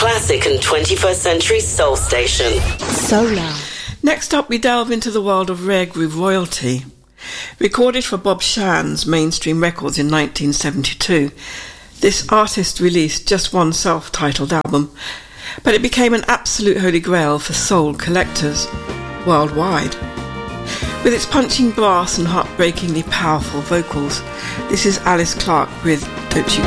classic and 21st century soul station. Solar. Next up, we delve into the world of rare groove royalty. Recorded for Bob Shan's Mainstream Records in 1972, this artist released just one self-titled album, but it became an absolute holy grail for soul collectors worldwide. With its punching brass and heartbreakingly powerful vocals, this is Alice Clark with Don't You